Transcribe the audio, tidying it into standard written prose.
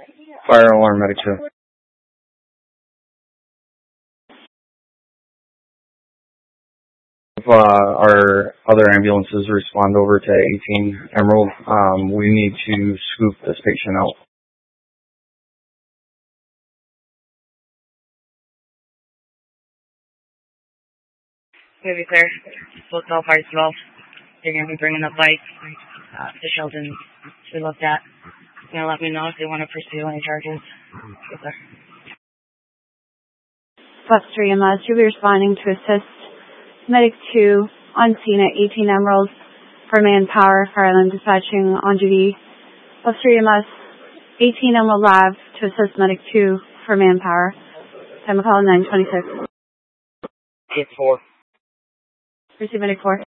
Fire alarm, medic 2. If our other ambulances respond over to 18 Emerald, we need to scoop this patient out. Maybe clear. Both all parties 12. They're going to be bringing up bikes to Shelton to be looked at. They're going to let me know if they want to pursue any charges. Yes, sir. Bus 3 MS, you'll be responding to assist Medic 2 on scene at 18 Emerald for manpower, Fireland dispatching on duty. Bus 3 MS, 18 Emerald Lab to assist Medic 2 for manpower. Time of call 926. It's 4. Receive Medic 4.